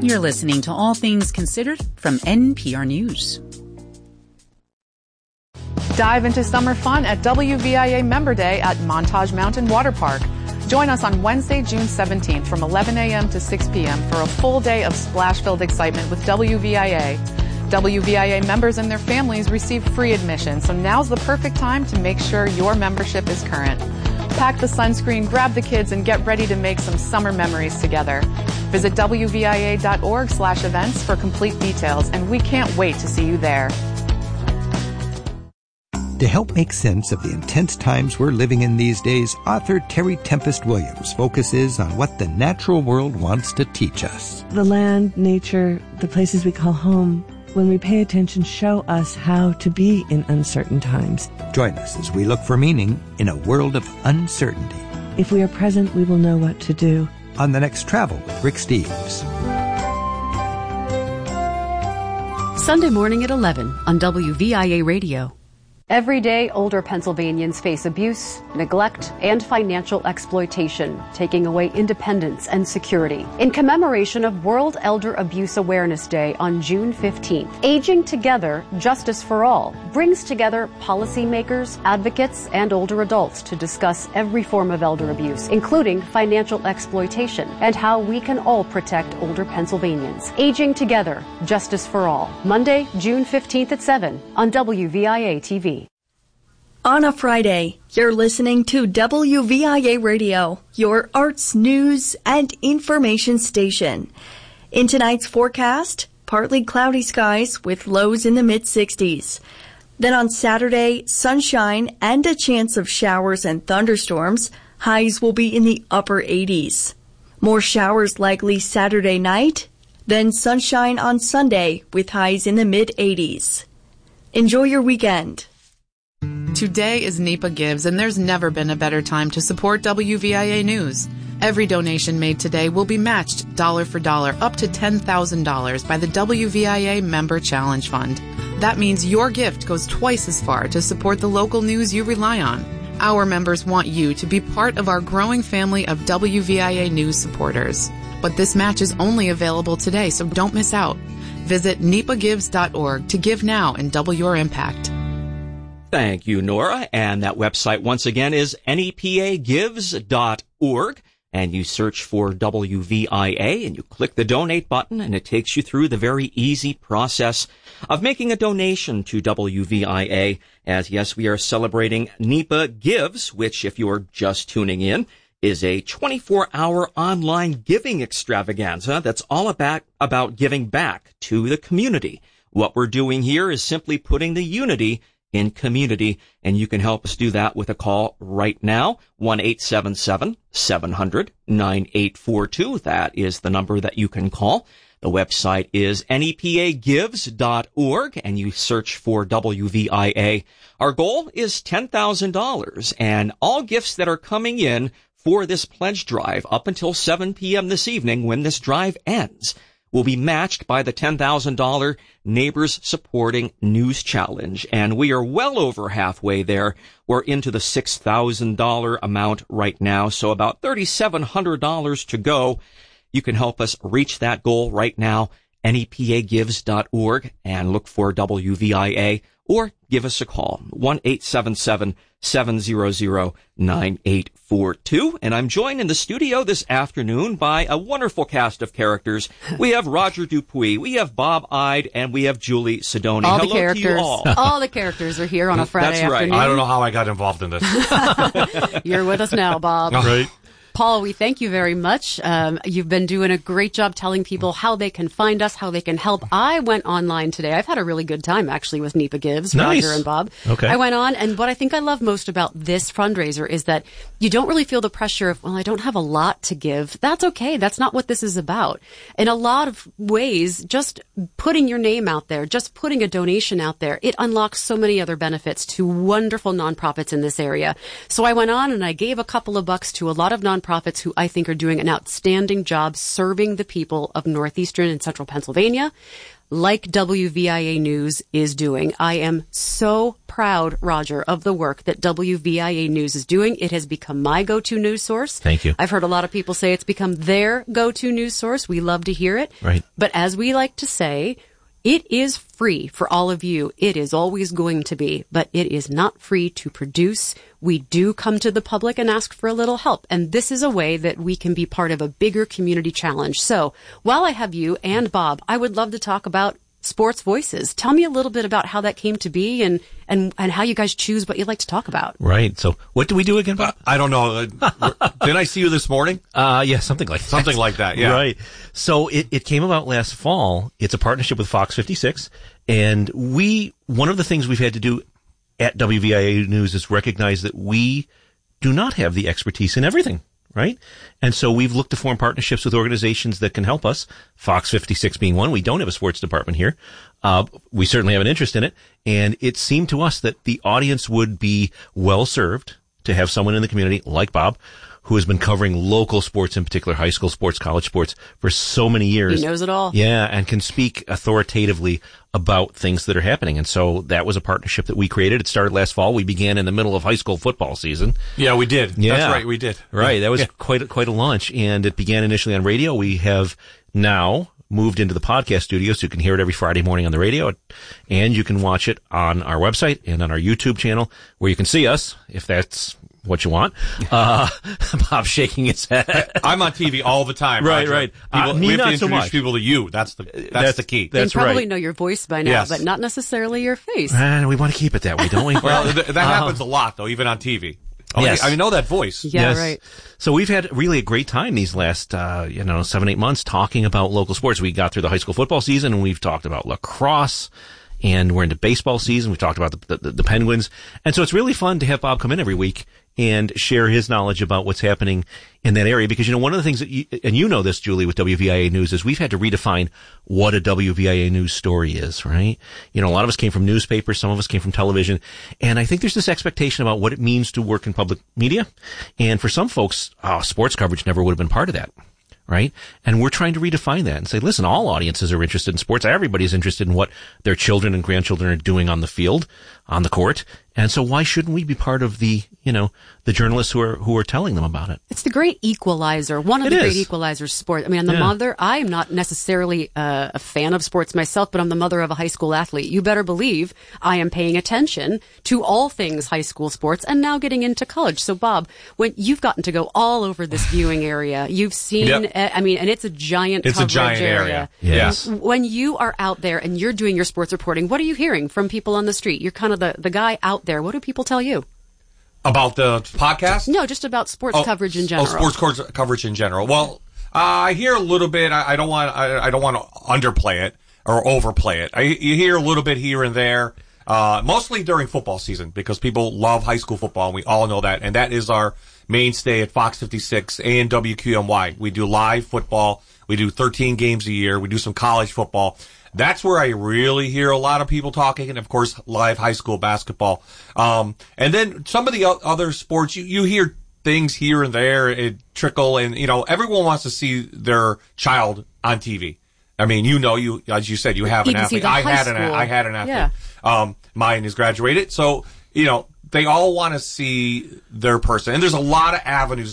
You're listening to All Things Considered from NPR News. Dive into summer fun at WVIA Member Day at Montage Mountain Water Park. Join us on Wednesday, June 17th from 11 a.m. to 6 p.m. for a full day of splash-filled excitement with WVIA. WVIA members and their families receive free admission, so now's the perfect time to make sure your membership is current. Pack the sunscreen, grab the kids, and get ready to make some summer memories together. Visit WVIA.org/events for complete details, and we can't wait to see you there. To help make sense of the intense times we're living in these days, author Terry Tempest Williams focuses on what the natural world wants to teach us. The land, nature, the places we call home, when we pay attention, show us how to be in uncertain times. Join us as we look for meaning in a world of uncertainty. If we are present, we will know what to do. On the next Travel with Rick Steves. Sunday morning at 11 on WVIA Radio. Every day, older Pennsylvanians face abuse, neglect, and financial exploitation, taking away independence and security. In commemoration of World Elder Abuse Awareness Day on June 15th, Aging Together, Justice for All brings together policymakers, advocates, and older adults to discuss every form of elder abuse, including financial exploitation, and how we can all protect older Pennsylvanians. Aging Together, Justice for All, Monday, June 15th at 7 on WVIA TV. On a Friday, you're listening to WVIA Radio, your arts, news, and information station. In tonight's forecast, partly cloudy skies with lows in the mid-60s. Then on Saturday, sunshine and a chance of showers and thunderstorms. Highs will be in the upper 80s. More showers likely Saturday night, then sunshine on Sunday with highs in the mid-80s. Enjoy your weekend. Today is NEPA Gives, and there's never been a better time to support WVIA News. Every donation made today will be matched dollar for dollar up to $10,000 by the WVIA Member Challenge Fund. That means your gift goes twice as far to support the local news you rely on. Our members want you to be part of our growing family of WVIA News supporters. But this match is only available today, so don't miss out. Visit nepagives.org to give now and double your impact. Thank you, Nora. And that website, once again, is nepagives.org. And you search for WVIA and you click the donate button, and it takes you through the very easy process of making a donation to WVIA. As, yes, we are celebrating NEPA Gives, which, if you're just tuning in, is a 24-hour online giving extravaganza that's all about giving back to the community. What we're doing here is simply putting the unity in community, and you can help us do that with a call right now, 1-877-700-9842. That is the number that you can call. The website is nepagives.org, and you search for WVIA. Our goal is $10,000, and all gifts that are coming in for this pledge drive up until 7 p.m. this evening, when this drive ends, will be matched by the $10,000 Neighbors Supporting News Challenge. And we are well over halfway there. We're into the $6,000 amount right now, so about $3,700 to go. You can help us reach that goal right now, nepagives.org, and look for WVIA, or give us a call, 1-877-700-9842. And I'm joined in the studio this afternoon by a wonderful cast of characters. We have Roger Dupuis, we have Bob Ide, and we have Julie Sidoni. All Hello the characters. to you all. All the characters are here on a Friday afternoon. I don't know how I got involved in this. You're with us now, Bob. Right. Paul, we thank you very much. You've been doing a great job telling people how they can find us, how they can help. I went online today. I've had a really good time, actually, with NEPA Gives, nice. Roger and Bob. Okay. I went on, and what I think I love most about this fundraiser is that you don't really feel the pressure of, well, I don't have a lot to give. That's okay. That's not what this is about. In a lot of ways, just putting your name out there, just putting a donation out there, it unlocks so many other benefits to wonderful nonprofits in this area. So I went on and I gave a couple of bucks to a lot of nonprofits nonprofits who I think are doing an outstanding job serving the people of northeastern and central Pennsylvania, like WVIA News is doing. I am so proud, Roger, of the work that WVIA News is doing. It has become my go-to news source. Thank you. I've heard a lot of people say it's become their go-to news source. We love to hear it. Right. But as we like to say, it is free for all of you. It is always going to be, but it is not free to produce. We do come to the public and ask for a little help. And this is a way that we can be part of a bigger community challenge. So while I have you and Bob, I would love to talk about Sports Voices. Tell me a little bit about how that came to be and how you guys choose what you like to talk about. Right. So what do we do again, Bob? I don't know. Didn't I see you this morning? Yeah, something like that. Something like that, yeah. Right. So it came about last fall. It's a partnership with Fox 56. And one of the things we've had to do at WVIA News is recognize that we do not have the expertise in everything. Right? And so we've looked to form partnerships with organizations that can help us, Fox 56 being one. We don't have a sports department here. We certainly have an interest in it. And it seemed to us that the audience would be well served to have someone in the community like Bob, who has been covering local sports, in particular high school sports, college sports, for so many years. He knows it all. Yeah, and can speak authoritatively about things that are happening. And so that was a partnership that we created. It started last fall. We began in the middle of high school football season. Yeah, we did. Yeah. That's right, we did. Right, that was Yeah. quite a launch. And it began initially on radio. We have now moved into the podcast studio, so you can hear it every Friday morning on the radio, and you can watch it on our website and on our YouTube channel, where you can see us, if that's what you want. Bob's shaking his head. I'm on TV all the time. Right, Roger. right. People, Me we have not to so introduce much. people to you. That's the key. They probably right. know your voice by now, Yes. but not necessarily your face. And we want to keep it that way, don't we? Well, that happens a lot, though, even on TV. Oh, Yes. I know that voice. Yeah, Yes. right. So we've had really a great time these last, 7-8 months talking about local sports. We got through the high school football season, and we've talked about lacrosse, and we're into baseball season. We've talked about the Penguins. And so it's really fun to have Bob come in every week and share his knowledge about what's happening in that area. Because, one of the things that and you know this, Julie, with WVIA News, is we've had to redefine what a WVIA News story is, right? A lot of us came from newspapers, some of us came from television. And I think there's this expectation about what it means to work in public media. And for some folks, sports coverage never would have been part of that. Right? And we're trying to redefine that and say, listen, all audiences are interested in sports. Everybody's interested in what their children and grandchildren are doing on the field, on the court. And so why shouldn't we be part of the journalists who are telling them about it? It's the great equalizer, one of the great equalizers sport. I mean, I'm not necessarily a fan of sports myself, but I'm the mother of a high school athlete. You better believe I am paying attention to all things high school sports and now getting into college. So, Bob, when you've gotten to go all over this viewing area, you've seen, and it's a giant coverage area. Yes. When you are out there and you're doing your sports reporting, what are you hearing from people on the street? You're kind of the guy out there. What do people tell you? About the podcast? No, just about sports coverage in general. Sports coverage in general. Well, I hear a little bit. I don't want to underplay it or overplay it. You hear a little bit here and there, mostly during football season, because people love high school football, and we all know that. And that is our mainstay at Fox 56 and WQMY. We do live football. We do 13 games a year. We do some college football. That's where I really hear a lot of people talking, and of course, live high school basketball. And then some of the other sports, you hear things here and there, it trickle, and everyone wants to see their child on TV. I mean, as you said, you have an athlete. I had an athlete. Yeah. Mine is graduated, so they all want to see their person, and there's a lot of avenues